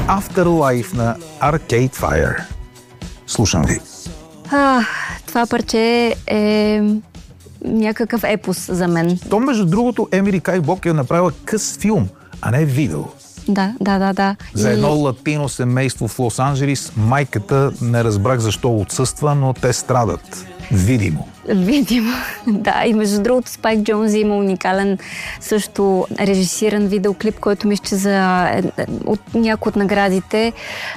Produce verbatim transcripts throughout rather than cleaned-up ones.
Afterlife на Arcade Fire. Слушам ви. А, това парче е някакъв епос за мен. То, между другото, Емили Кай Бок е направила къс филм, а не видео. Да, да, да, да. За едно И... латино семейство в Лос-Анджелис. Майката не разбрах защо отсъства, но те страдат. Видимо. Видимо, да. И между другото Спайк Джонзи има уникален също режисиран видеоклип, който мисля, че за от някои от наградите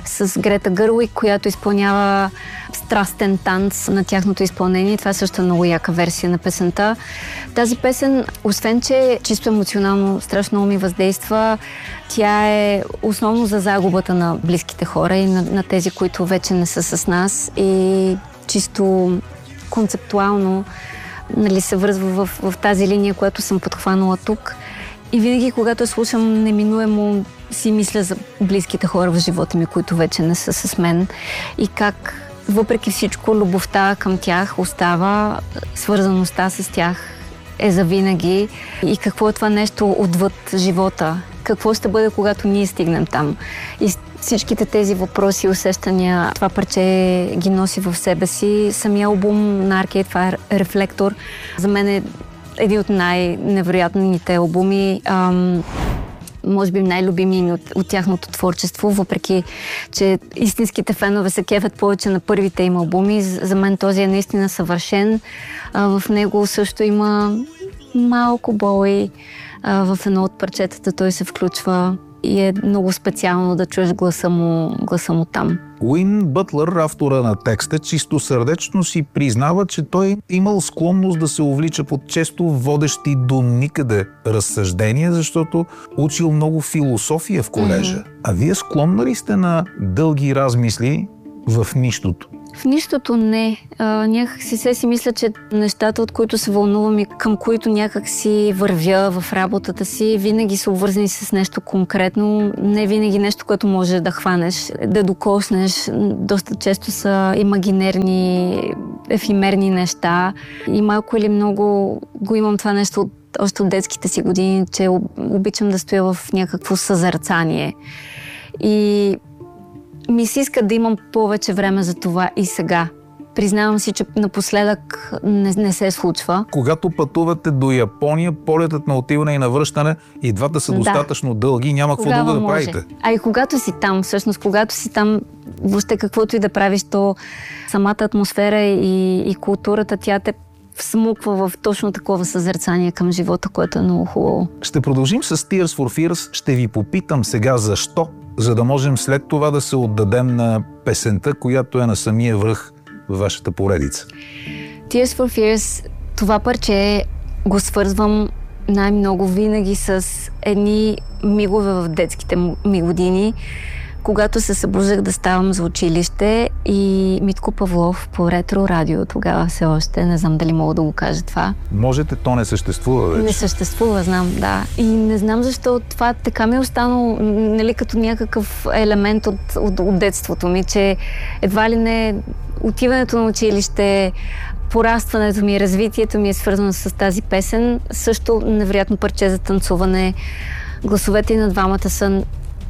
с Грета Гървиг, която изпълнява страстен танц на тяхното изпълнение. Това също е много яка версия на песента. Тази песен, освен че чисто емоционално страшно ми въздейства, тя е основно за загубата на близките хора и на, на тези, които вече не са с нас, и чисто концептуално, нали, се връзва в, в тази линия, която съм подхванала тук. И винаги, когато слушам, неминуемо си мисля за близките хора в живота ми, които вече не са с мен. И как, въпреки всичко, любовта към тях остава, свързаността с тях е завинаги. И какво е това нещо отвъд живота? Какво ще бъде, когато ние стигнем там? И всичките тези въпроси и усещания, това парче ги носи в себе си. Самия албум на Arcade Fire, Reflector, за мен е един от най-невероятните албуми. Ам, може би най-любими от, от тяхното творчество, въпреки че истинските фенове се кефят повече на първите им албуми. За мен този е наистина съвършен. А, в него също има малко боли. А, в едно от парчетата той се включва и е много специално да чуеш гласа му, гласа му там. Уин Бътлър, автора на текста, чисто сърдечно си признава, че той имал склонност да се увлича под често водещи до никъде разсъждения, защото учил много философия в колежа. Mm-hmm. А вие склонна ли сте на дълги размисли в нищото? В нищото не. А, някак си се си мисля, че нещата, от които се вълнувам и към които някак си вървя в работата си, винаги са обвързани с нещо конкретно. Не винаги нещо, което може да хванеш, да докоснеш. Доста често са имагинерни, ефимерни неща. И малко или много го имам това нещо от, още от детските си години, че обичам да стоя в някакво съзерцание. И ми се иска да имам повече време за това и сега. Признавам си, че напоследък не, не се случва. Когато пътувате до Япония, полетът на отиване и навръщане, и двата са да. достатъчно дълги, няма какво друго да правите. А и когато си там, всъщност, когато си там, въобще каквото и да правиш, то самата атмосфера и, и културата, тя те всмуква в точно такова съзерцание към живота, което е много хубаво. Ще продължим с Tears for Fears. Ще ви попитам сега защо, за да можем след това да се отдадем на песента, която е на самия връх във вашата поредица. Tears for Fears, това парче го свързвам най-много винаги с едни мигове в детските ми години, когато се събуждах да ставам за училище и Митко Павлов по Ретро Радио, тогава все още, не знам дали мога да го кажа това. Можете, то не съществува вече. Не съществува, знам, да. И не знам защо това така ми е останало, нали, като някакъв елемент от, от, от детството ми, че едва ли не отиването на училище, порастването ми, развитието ми е свързано с тази песен. Също невероятно парче за танцуване. Гласовете на двамата са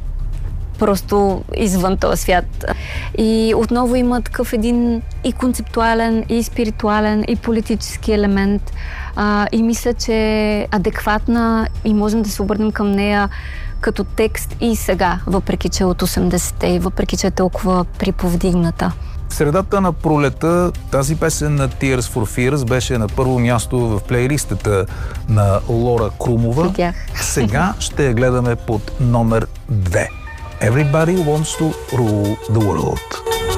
просто извън този свят. И отново има такъв един и концептуален, и спиритуален, и политически елемент. А, и мисля, че е адекватна и можем да се обърнем към нея като текст и сега, въпреки че е от осемдесетте и въпреки че е толкова приповдигната. В средата на пролета тази песен на Tears for Fears беше на първо място в плейлистата на Лора Крумова. Видях. Сега ще я гледаме под номер две. Everybody wants to rule the world.